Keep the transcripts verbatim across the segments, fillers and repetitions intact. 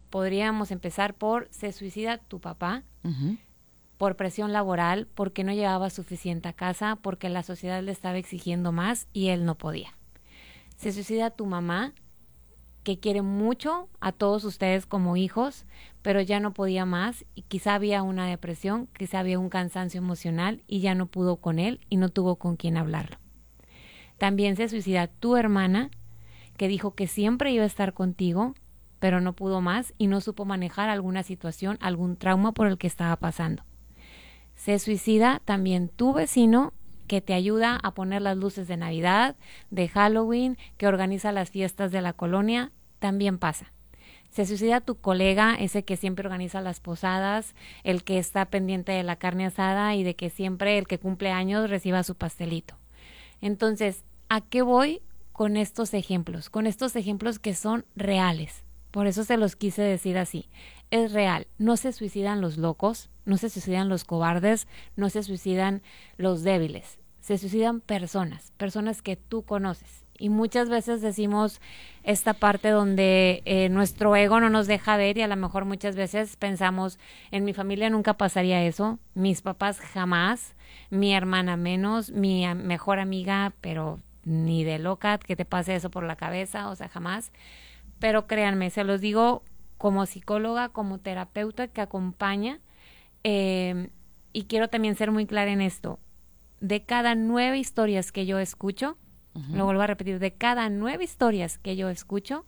podríamos empezar por, se suicida tu papá, Uh-huh. por presión laboral, porque no llevaba suficiente a casa, porque la sociedad le estaba exigiendo más y él no podía. Se suicida tu mamá, que quiere mucho a todos ustedes como hijos, pero ya no podía más y quizá había una depresión, quizá había un cansancio emocional y ya no pudo con él y no tuvo con quién hablarlo. También se suicida tu hermana, que dijo que siempre iba a estar contigo, pero no pudo más y no supo manejar alguna situación, algún trauma por el que estaba pasando. Se suicida también tu vecino, que te ayuda a poner las luces de Navidad, de Halloween, que organiza las fiestas de la colonia, también pasa. Se suicida tu colega, ese que siempre organiza las posadas, el que está pendiente de la carne asada y de que siempre el que cumple años reciba su pastelito. Entonces, ¿a qué voy con estos ejemplos? Con estos ejemplos que son reales. Por eso se los quise decir así. Es real. No se suicidan los locos, no se suicidan los cobardes, no se suicidan los débiles. Se suicidan personas, personas que tú conoces. Y muchas veces decimos esta parte donde eh, nuestro ego no nos deja ver y a lo mejor muchas veces pensamos, en mi familia nunca pasaría eso, mis papás jamás, mi hermana menos, mi a- mejor amiga, pero ni de loca que te pase eso por la cabeza, o sea, jamás. Pero créanme, se los digo como psicóloga, como terapeuta que acompaña, eh, y quiero también ser muy clara en esto. De cada nueve historias que yo escucho, Uh-huh. lo vuelvo a repetir, de cada nueve historias que yo escucho,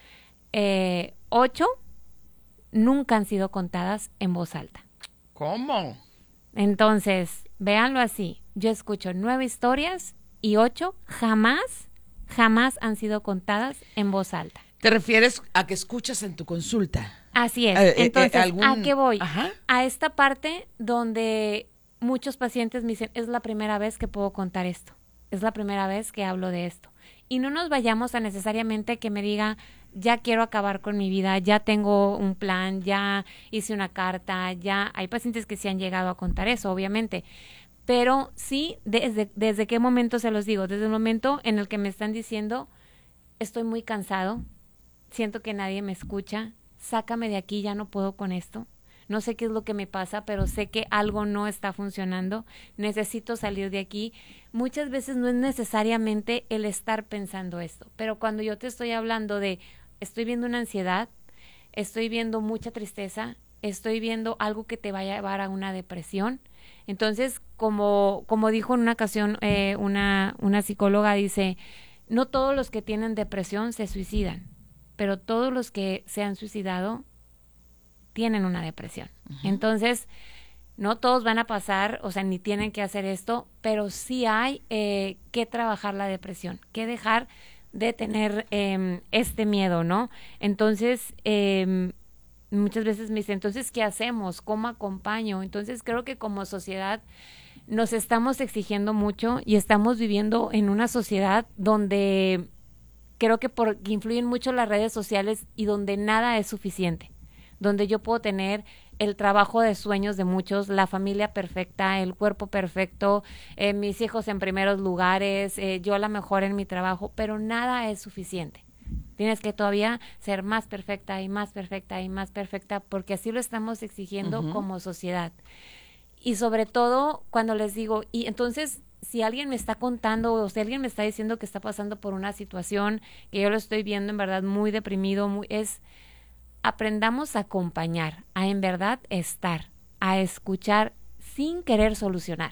eh, ocho nunca han sido contadas en voz alta. ¿Cómo? Entonces, véanlo así, yo escucho nueve historias y ocho jamás, jamás han sido contadas en voz alta. ¿Te refieres a que escuchas en tu consulta? Así es. Eh, eh, Entonces, eh, algún- ¿a qué voy? Ajá. A esta parte donde muchos pacientes me dicen, es la primera vez que puedo contar esto, es la primera vez que hablo de esto. Y no nos vayamos a necesariamente que me diga, ya quiero acabar con mi vida, ya tengo un plan, ya hice una carta, ya hay pacientes que sí han llegado a contar eso, obviamente. Pero sí, desde, desde qué momento se los digo, desde el momento en el que me están diciendo, estoy muy cansado, siento que nadie me escucha, sácame de aquí, ya no puedo con esto. No sé qué es lo que me pasa, pero sé que algo no está funcionando, necesito salir de aquí. Muchas veces no es necesariamente el estar pensando esto, pero cuando yo te estoy hablando de, estoy viendo una ansiedad, estoy viendo mucha tristeza, estoy viendo algo que te va a llevar a una depresión. Entonces, como, como dijo en una ocasión eh, una, una psicóloga, dice, no todos los que tienen depresión se suicidan, pero todos los que se han suicidado tienen una depresión. Uh-huh. Entonces, no todos van a pasar, o sea, ni tienen que hacer esto, pero sí hay eh, que trabajar la depresión, que dejar de tener eh, este miedo, ¿no? Entonces, eh, muchas veces me dicen, entonces, ¿qué hacemos? ¿Cómo acompaño? Entonces, creo que como sociedad nos estamos exigiendo mucho y estamos viviendo en una sociedad donde creo que por, influyen mucho las redes sociales y donde nada es suficiente, donde yo puedo tener el trabajo de sueños de muchos, la familia perfecta, el cuerpo perfecto, eh, mis hijos en primeros lugares, eh, yo a la mejor en mi trabajo, pero nada es suficiente. Tienes que todavía ser más perfecta y más perfecta y más perfecta, porque así lo estamos exigiendo uh-huh. como sociedad. Y sobre todo cuando les digo, y entonces si alguien me está contando o si alguien me está diciendo que está pasando por una situación que yo lo estoy viendo en verdad muy deprimido, muy, es aprendamos a acompañar, a en verdad estar, a escuchar sin querer solucionar.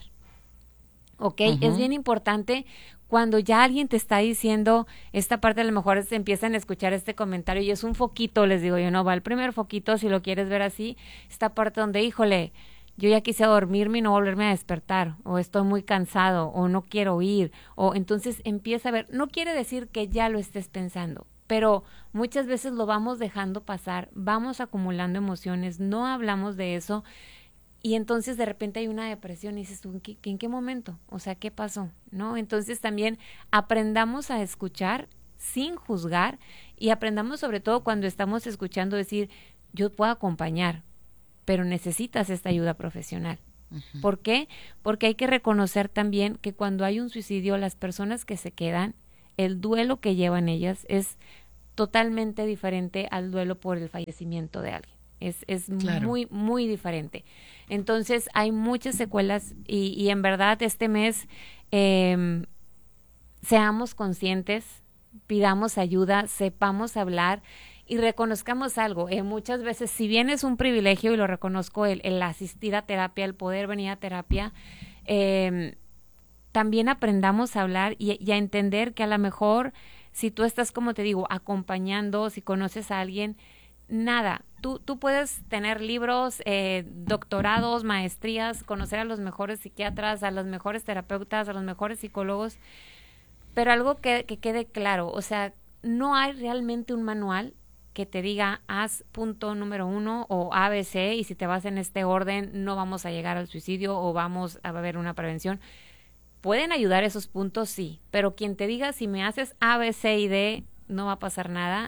¿Ok? Uh-huh. Es bien importante cuando ya alguien te está diciendo esta parte, a lo mejor se empiezan a escuchar este comentario y es un foquito, les digo yo, no, va el primer foquito, si lo quieres ver así, esta parte donde, híjole, yo ya quise dormirme y no volverme a despertar, o estoy muy cansado, o no quiero ir, o entonces empieza a ver, no quiere decir que ya lo estés pensando, pero muchas veces lo vamos dejando pasar, vamos acumulando emociones, no hablamos de eso, y entonces de repente hay una depresión y dices tú, ¿en qué, en qué momento? O sea, ¿qué pasó? ¿No? Entonces también aprendamos a escuchar sin juzgar y aprendamos sobre todo cuando estamos escuchando decir, yo puedo acompañar, pero necesitas esta ayuda profesional. Uh-huh. ¿Por qué? Porque hay que reconocer también que cuando hay un suicidio, las personas que se quedan, el duelo que llevan ellas es totalmente diferente al duelo por el fallecimiento de alguien. Es, es Claro. muy, muy diferente. Entonces, hay muchas secuelas y, y en verdad este mes eh, seamos conscientes, pidamos ayuda, sepamos hablar y reconozcamos algo. Eh, muchas veces, si bien es un privilegio, y lo reconozco, el, el asistir a terapia, el poder venir a terapia, eh, también aprendamos a hablar y, y a entender que a lo mejor, si tú estás, como te digo, acompañando, si conoces a alguien, nada, tú, tú puedes tener libros, eh, doctorados, maestrías, conocer a los mejores psiquiatras, a los mejores terapeutas, a los mejores psicólogos, pero algo que, que quede claro, o sea, no hay realmente un manual que te diga haz punto número uno o A B C y si te vas en este orden no vamos a llegar al suicidio o vamos a haber una prevención. Pueden ayudar esos puntos, sí, pero quien te diga si me haces A, B, C y D no va a pasar nada,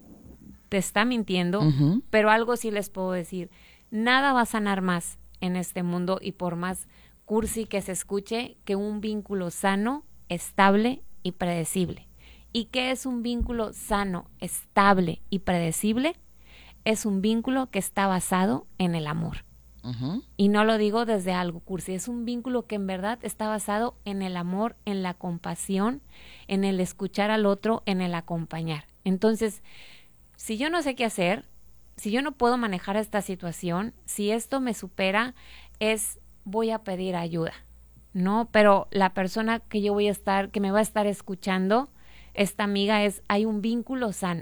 te está mintiendo, Ujú. pero algo sí les puedo decir, nada va a sanar más en este mundo y por más cursi que se escuche que un vínculo sano, estable y predecible. ¿Y qué es un vínculo sano, estable y predecible? Es un vínculo que está basado en el amor. Ujú. Y no lo digo desde algo cursi, es un vínculo que en verdad está basado en el amor, en la compasión, en el escuchar al otro, en el acompañar. Entonces, si yo no sé qué hacer, si yo no puedo manejar esta situación, si esto me supera, es voy a pedir ayuda, ¿no? Pero la persona que yo voy a estar, que me va a estar escuchando, esta amiga, es, hay un vínculo sano,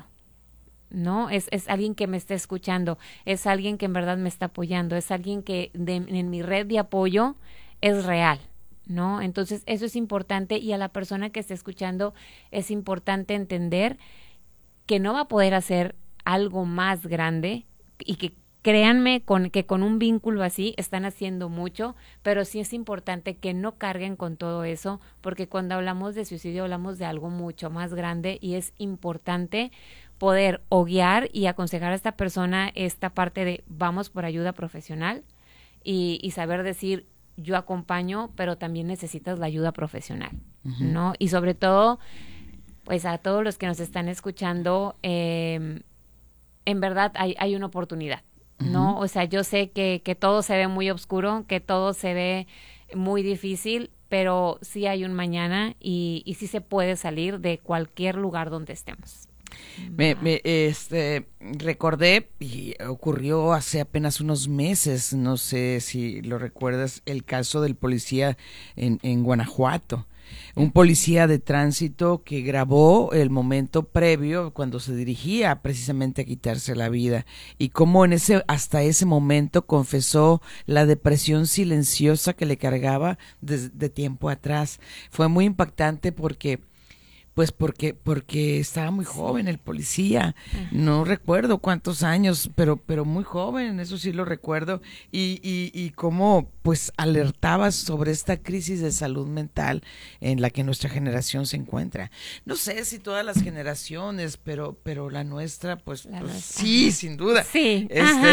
¿no? Es, es alguien que me está escuchando, es alguien que en verdad me está apoyando, es alguien que de, en mi red de apoyo es real, ¿no? Entonces eso es importante y a la persona que está escuchando es importante entender que no va a poder hacer algo más grande y que créanme con, que con un vínculo así están haciendo mucho, pero sí es importante que no carguen con todo eso, porque cuando hablamos de suicidio hablamos de algo mucho más grande y es importante poder o guiar y aconsejar a esta persona esta parte de vamos por ayuda profesional y, y saber decir yo acompaño, pero también necesitas la ayuda profesional, uh-huh. ¿no? Y sobre todo, pues a todos los que nos están escuchando, eh, en verdad hay, hay una oportunidad, ¿no? Uh-huh. O sea, yo sé que, que todo se ve muy oscuro, que todo se ve muy difícil, pero sí hay un mañana y, y sí se puede salir de cualquier lugar donde estemos. Me, me este, recordé, y ocurrió hace apenas unos meses, no sé si lo recuerdas, el caso del policía en, en Guanajuato. Un policía de tránsito que grabó el momento previo cuando se dirigía precisamente a quitarse la vida y cómo en ese, hasta ese momento confesó la depresión silenciosa que le cargaba desde de tiempo atrás. Fue muy impactante porque Pues porque porque estaba muy joven el policía, no recuerdo cuántos años, pero pero muy joven, eso sí lo recuerdo, y, y, y cómo pues alertaba sobre esta crisis de salud mental en la que nuestra generación se encuentra. No sé si todas las generaciones, pero pero la nuestra, pues, la pues nuestra. sí, sin duda. Sí, este...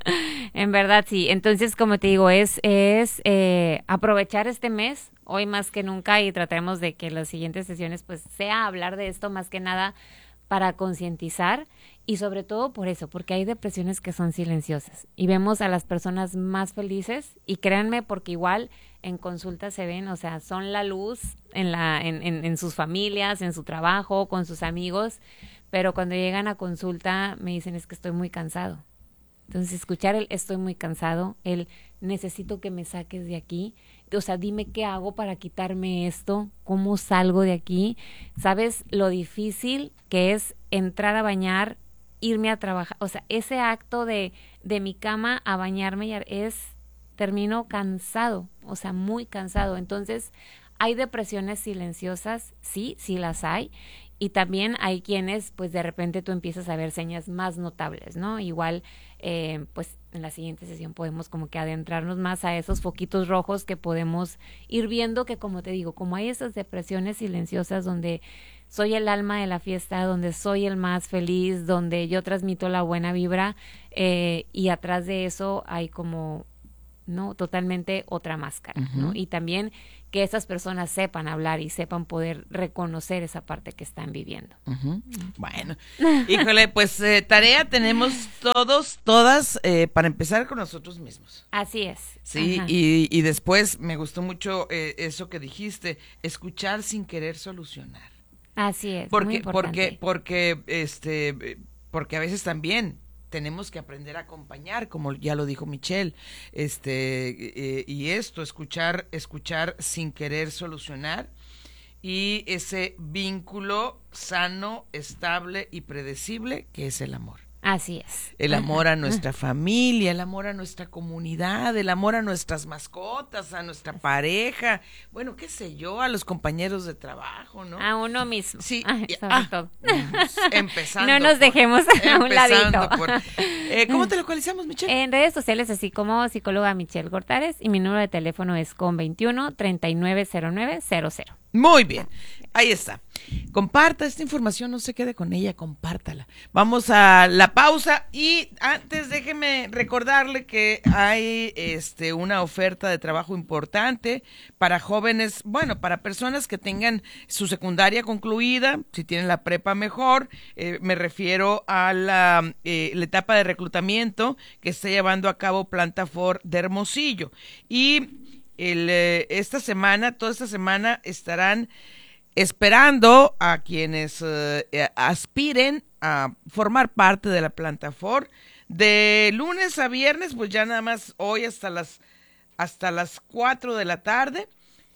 en verdad sí. Entonces, como te digo, es, es eh, aprovechar este mes, hoy más que nunca, y trataremos de que las siguientes sesiones pues sea hablar de esto más que nada para concientizar y sobre todo por eso, porque hay depresiones que son silenciosas y vemos a las personas más felices y créanme porque igual en consulta se ven, o sea, son la luz en, la, en, en, en sus familias, en su trabajo, con sus amigos, pero cuando llegan a consulta me dicen es que estoy muy cansado. Entonces, escuchar el estoy muy cansado, el necesito que me saques de aquí, o sea, dime qué hago para quitarme esto, cómo salgo de aquí, ¿sabes lo difícil que es entrar a bañar, irme a trabajar? O sea, ese acto de, de mi cama a bañarme es, termino cansado, o sea, muy cansado. Entonces, hay depresiones silenciosas, sí, sí las hay. Y también hay quienes, pues de repente tú empiezas a ver señas más notables, ¿no? Igual, eh, pues en la siguiente sesión podemos como que adentrarnos más a esos foquitos rojos que podemos ir viendo que, como te digo, como hay esas depresiones silenciosas donde soy el alma de la fiesta, donde soy el más feliz, donde yo transmito la buena vibra, eh, y atrás de eso hay como ¿no? Totalmente otra máscara, Uh-huh. ¿no? Y también que esas personas sepan hablar y sepan poder reconocer esa parte que están viviendo. Uh-huh. Bueno, híjole, pues eh, tarea tenemos todos, todas, eh, para empezar con nosotros mismos. Así es. Sí, y, y después me gustó mucho eh, eso que dijiste, escuchar sin querer solucionar. Así es, Porque, muy importante. porque, porque, este, porque a veces también tenemos que aprender a acompañar, como ya lo dijo Michelle, este, eh, y esto, escuchar, escuchar sin querer solucionar, y ese vínculo sano, estable y predecible que es el amor. Así es. El amor a nuestra familia, el amor a nuestra comunidad, el amor a nuestras mascotas, a nuestra pareja, bueno, qué sé yo, a los compañeros de trabajo, ¿no? A uno mismo. Sí, Ay, y- sobre ah, todo. empezando. No nos por- dejemos a un empezando ladito. por- eh, ¿Cómo te localizamos, Michelle? En redes sociales, así como psicóloga Michelle Gortares, y mi número de teléfono es con veintiuno, treinta y nueve cero nueve cero cero. Muy bien, ahí está. Comparta esta información, no se quede con ella, compártala. Vamos a la pausa y antes déjeme recordarle que hay este una oferta de trabajo importante para jóvenes, bueno, para personas que tengan su secundaria concluida, si tienen la prepa mejor, eh, me refiero a la, eh, la etapa de reclutamiento que está llevando a cabo Planta Ford de Hermosillo. Y el, eh, esta semana, toda esta semana estarán esperando a quienes eh, eh, aspiren a formar parte de la Planta Ford de lunes a viernes, pues ya nada más hoy hasta las hasta las cuatro de la tarde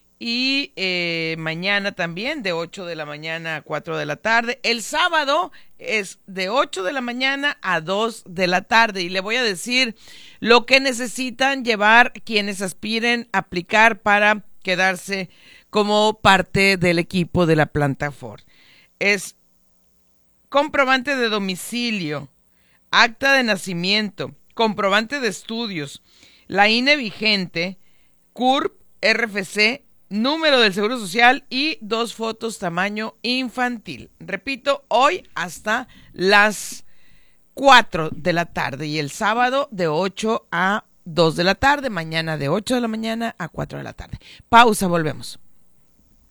y eh, mañana también de ocho de la mañana a cuatro de la tarde. El sábado es de ocho de la mañana a dos de la tarde y le voy a decir lo que necesitan llevar quienes aspiren a aplicar para quedarse como parte del equipo de la Planta Ford. Es comprobante de domicilio, acta de nacimiento, comprobante de estudios, la I N E vigente, C U R P, R F C, número del Seguro Social y dos fotos tamaño infantil. Repito, hoy hasta las cuatro de la tarde y el sábado de ocho a dos de la tarde, mañana de ocho de la mañana a cuatro de la tarde. Pausa, volvemos.